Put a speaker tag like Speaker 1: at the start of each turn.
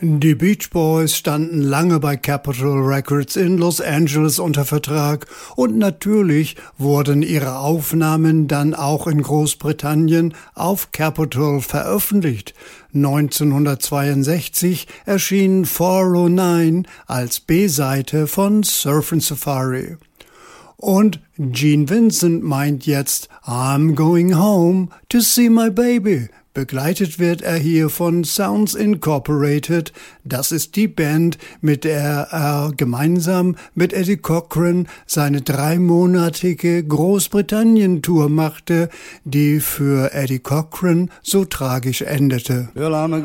Speaker 1: Die Beach Boys standen lange bei Capitol Records in Los Angeles unter Vertrag und natürlich wurden ihre Aufnahmen dann auch in Großbritannien auf Capitol veröffentlicht. 1962 erschien 409 als B-Seite von Surfin' Safari. Und Gene Vincent meint jetzt I'm going home to see my baby. Begleitet wird er hier von Sounds Incorporated. Das ist die Band, mit der er gemeinsam mit Eddie Cochran seine 3-monatige Großbritannien-Tour machte, die für Eddie Cochran so tragisch endete.